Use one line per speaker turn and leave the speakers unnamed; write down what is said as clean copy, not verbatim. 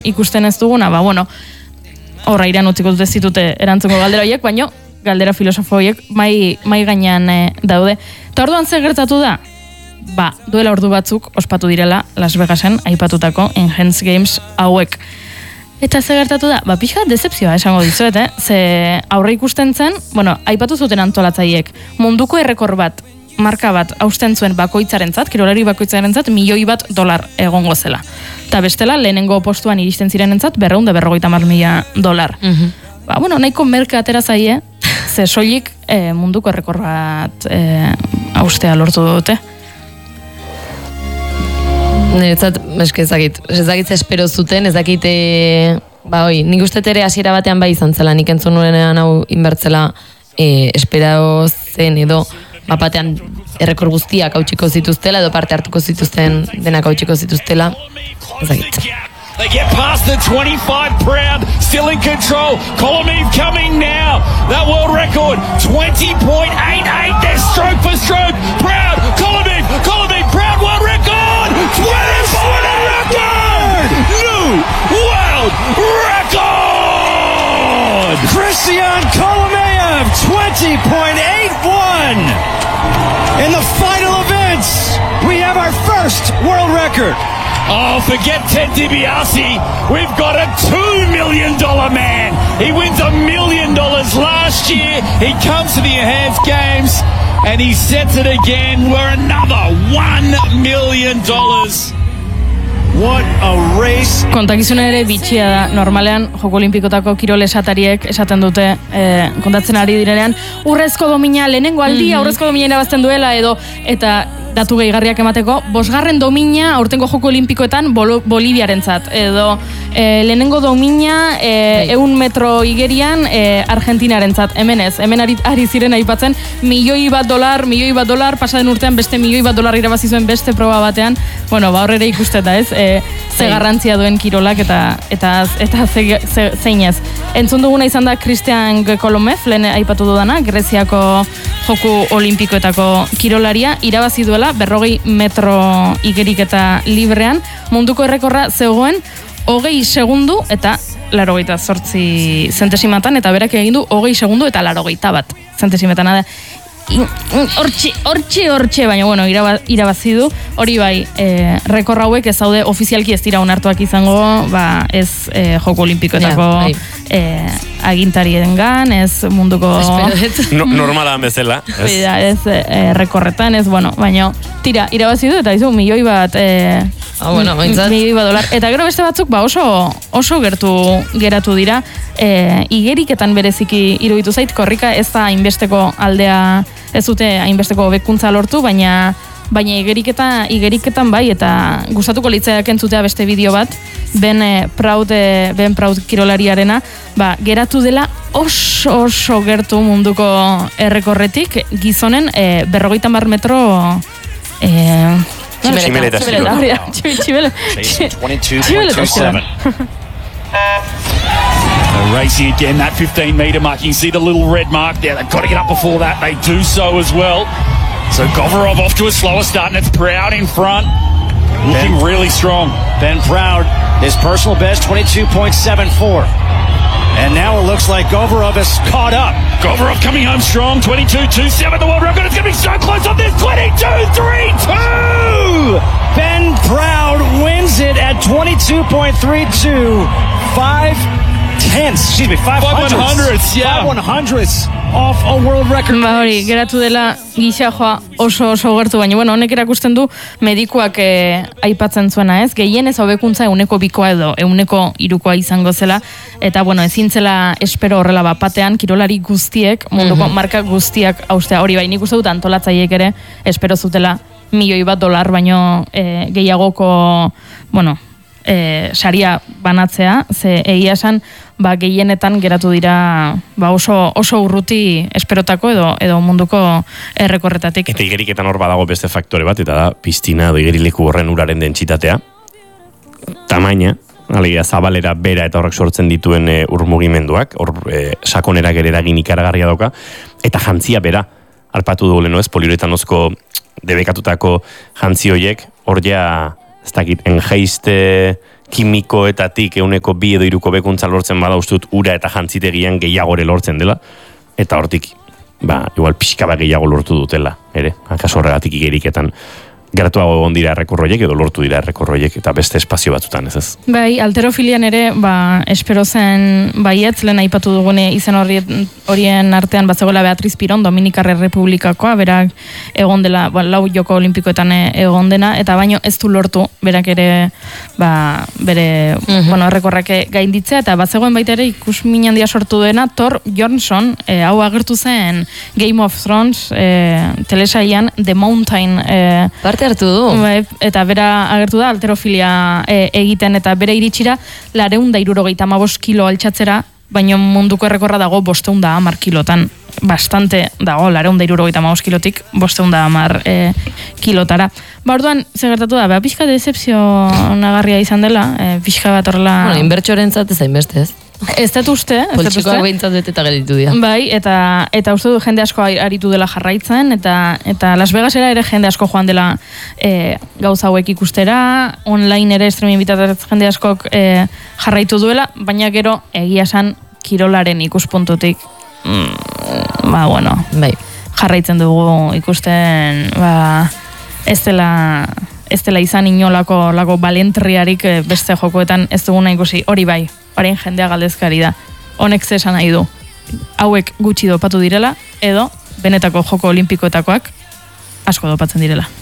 ikusten ez duguna, bueno, horra iran utziko dute zitute erantzungo galdera horiek, baina galdera filosofo horiek mai gainean daude. Eta orduan zer gertatu da? Duela ordu batzuk ospatu direla Las Vegasen aipatutako Enhanced Games hauek. Eta zer gertatu da? Pixka decepzioa esango dizuet, ze aurre ikusten zen, aipatu zuten antolatzaiek, munduko errekor bat, marka bat hausten zuen bakoitzarentzat, kirolari bakoitzarentzat $1,000,000 egongo zela. Eta bestela, lehenengo postuan iristen zirenentzat $250,000. Nahiko merke atera zaie, ze soilik munduko errekor bat haustea lortu dute.
Niretzat, ezakit espero zuten, ezakit, nik uste ere hasiera batean bai izan zela, nik entzun nuenean hau inbertzela esperao zen edo, batean errekor guztiak hautsiko zituztela edo parte hartuko zituzten denak hautsiko zituztela, ezakit.
They get past the 25, Proud, still in control. Kolomeev coming now. That world record, 20.88. They're stroke for stroke. Proud, Kolomeev, Proud world record. 20.88 record. New world record.
Christian Kolomeev, 20.81. In the final events, we have our first world record.
Oh, forget Ted DiBiase. We've got a $2 million man. He wins $1 million last year. He comes to the Enhanced Games and he sets it again. We're another $1 million.
What a race.
Kontakizuna ere bitxia da. Normalean, Joko Olimpikotako kirol esatariek esaten dute, kontatzen ari direnean, urrezko domina, lehenengo aldia urrezko domina irabazten duela edo, eta datu gehigarriak emateko, 5. domina aurtengo Joko Olimpikoetan Boliviarentzat, edo lehenengo domina 100 metro igerian Argentinarentzat, hemen ez, hemen ari ziren aipatzen, $1,000,000, pasaden urtean beste $1,000,000 irabazi zuen beste proba batean, horrere ikusteta ez, ze garrantzia duen kirolak eta zein ez. Entzun duguna izan da Christian Kolomeev, lehen aipatu dudana, Greziako Joko Olimpikoetako kirolaria, irabazi duela 40 metro igerik eta librean, munduko errekorra zegoen 20 segundu eta 88 zentesimatan, eta berak egin du 20 segundu eta 81 zentesimetan. Hortxe, baina irabazi du, hori bai, rekor hauek ez daude ofizialki ez dira onartuak izango, ez Joko Olimpikoetako agintariengan, ez munduko
normala bezala,
ez rekorretan, ez, baina irabazi du, eta izu, $1,000,000, eta gero beste batzuk, oso geratu dira, igeriketan bereziki iruditu zait, korrika ez da hainbesteko aldea, ez dute hainbesteko hobekuntza lortu, baina igeriketan bai, eta gustatuko litzaidak entzutea beste bideo bat, Ben Proud kirolariarena, geratu dela oso gertu munduko errekorretik, gizonen 50 metro
Tximeleta.
Racing again, that 15-metre mark. You can see the little red mark there. They've got to get up before that. They do so as well. So Govorov off to a slower start, and it's Proud in front. Looking really strong.
Ben Proud, his personal best, 22.74. And now it looks like Govorov has caught up.
Govorov coming home strong, 22.27, the world record. It's going to be so close on this, 22.32!
Ben Proud wins it at 22.32. 5/100ths, yeah. 5/100ths off a world record.
Hori, geratu dela gisa joa oso gertu, baina honek erakusten du medikuak aipatzen zuena, ez? Gehienez hobekuntza 100%koa edo 100%koa izango zela, eta ezin zela espero horrela batean kirolari guztiek, munduko marka guztiak haustea. Hori bai, nik uste dut antolatzaileek ere espero zutela $1,000,000 baino gehiagoko, saria banatzea, ze egia esan, gehienetan geratu dira oso urruti esperotako edo munduko errekorretatik.
Eta igeriketan hor badago beste faktore bat, eta da piztina edo igerileku horren uraren dentsitatea, tamaina, alegia zabalera bera eta horrek sortzen dituen urmugimenduak, hor sakonera gereragin ikaragarria dauka, eta jantzia bera, arpatu dugu leno ez, poliuretanozko debekatutako jantzi horiek, hor ja ez dakit, engeiste kimikoetatik 102 edo 3 bekuntza lortzen bada ustut ura eta jantzitegian gehiagore lortzen dela, eta hortik, igual pixka bat gehiago lortu dutela, ere, akaso horregatik igeriketan gertuago egon dira errekorroiek edo lortu dira errekorroiek eta beste espazio batzutan, ez?
Bai, alterofilian ere, espero zen baietz, lehen aipatu dugune izen horien artean batzegoela Beatriz Piron, Dominikarre Republikakoa, berak egon dela, lau joko olimpikoetan egon dena, eta baino ez du lortu, berak ere, bere, errekorrak gainditzea, eta batzegoen baita ere ikusmin handia sortu duena, Thor Johnson, hau agertu zen Game of Thrones telesailan The Mountain
parte hartu du.
Eta bera agertu da alterofilia egiten, eta bere iritsira 475 kilo altxatzera, baina munduko errekorra dago 510 kilotan. Bastante dago, 475 kilotik 510 kilotara. Orduan, gertatu da, pixka decepzio nagarria izan dela, pixka bat horrela...
Inbertxoren zatez hainbeste, ez?
Ez dut uste.
Poltsikoak behintzat eta gelditu dira.
Bai, eta uste du jende asko aritu dela jarraitzen, eta Las Vegasera ere jende asko joan dela gauza hauek ikustera, online ere streaming bitartez jende askok jarraitu duela, baina gero egia esan kirolaren ikuspuntutik,
bai.
Jarraitzen dugu ikusten, ez dela izan inolako balentriarik beste jokoetan ez duguna ikusi, hori bai, orain jendea galdezkari da. Honek zesan nahi du, hauek gutxi dopatu direla, edo benetako joko olimpikoetakoak asko dopatzen direla.